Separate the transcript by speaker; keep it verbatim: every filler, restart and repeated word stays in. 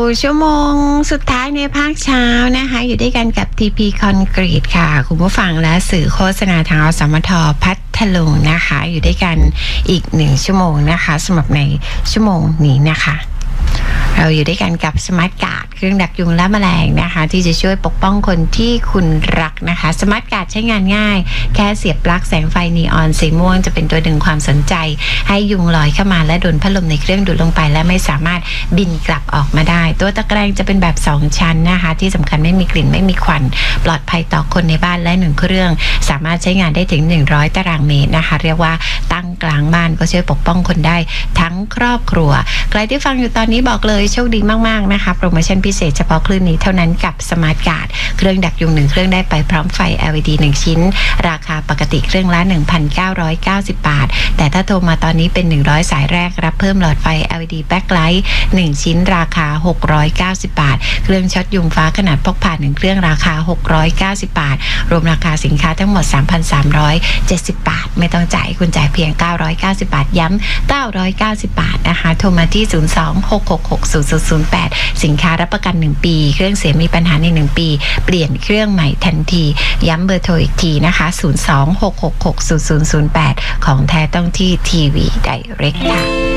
Speaker 1: ชั่วโมงสุดท้ายในภาคเช้านะคะอยู่ด้วยกันกับ ที พี Concrete ค่ะคุณผู้ฟังและสื่อโฆษณาทางอสมทพัทลุงนะคะอยู่ด้วยกันอีกหนึ่งชั่วโมงนะคะสำหรับในชั่วโมงนี้นะคะเราอยู่ด้วยกันกับสมาร์ทการ์ดเครื่องดักยุงและแมลงนะคะที่จะช่วยปกป้องคนที่คุณรักนะคะสมาร์ทการ์ดใช้งานง่ายแค่เสียบปลั๊กแสงไฟนีออนสีม่วงจะเป็นตัวดึงความสนใจให้ยุงลอยเข้ามาและโดนพัดลมในเครื่องดูดลงไปและไม่สามารถบินกลับออกมาได้ตัวตะแกรงจะเป็นแบบสองชั้นนะคะที่สำคัญไม่มีกลิ่นไม่มีควันปลอดภัยต่อคนในบ้านและหนึ่งเครื่องสามารถใช้งานได้ถึงหนึ่งร้อยตารางเมตรนะคะเรียกว่าตั้งกลางบ้านก็ช่วยปกป้องคนได้ทั้งครอบครัวใครที่ฟังอยู่ตอนนี้บอกเลยโชคดีมากๆนะคะโปรโมชั่นพิเศษเฉพาะคลื่นนี้เท่านั้นกับสมาร์ทการ์ดเครื่องดักยุงหนึ่งเครื่องได้ไปพร้อมไฟ แอล อี ดี หนึ่งชิ้นราคาปกติเครื่องละ หนึ่งพันเก้าร้อยเก้าสิบ บาทแต่ถ้าโทรมาตอนนี้เป็นหนึ่งร้อยสายแรกรับเพิ่มหลอดไฟ แอล อี ดี Backlight หนึ่งชิ้นราคาหกร้อยเก้าสิบบาทเครื่องช็อตยุงฟ้าขนาดพกพาหนึ่งเครื่องราคาหกร้อยเก้าสิบบาทรวมราคาสินค้าทั้งหมด สามพันสามร้อยเจ็ดสิบ บาทไม่ต้องจ่ายคุณจ่ายเพียงเก้าร้อยเก้าสิบบาทย้ำเก้าร้อยเก้าสิบบาทนะคะโทรมาที่ศูนย์ สอง หก หก หก ศูนย์ ศูนย์ ศูนย์ แปดสินค้ารับประกันหนึ่งปีเครื่องเสียมีปัญหาในหนึ่งปีเปลี่ยนเครื่องใหม่ทันทีย้ำเบอร์โทรอีกทีนะคะศูนย์ สอง หก หก หก ศูนย์ ศูนย์ ศูนย์ แปดของแท้ต้องที่ทีวีไดเรกค่ะ